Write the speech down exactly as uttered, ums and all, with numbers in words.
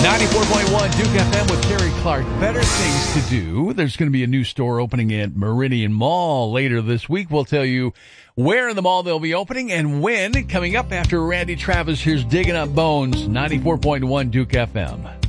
ninety-four point one Duke F M with Terry Clark. Better things to do. There's going to be a new store opening at Meridian Mall later this week. We'll tell you where in the mall they'll be opening and when. Coming up after Randy Travis, here's Digging Up Bones, ninety-four point one Duke F M.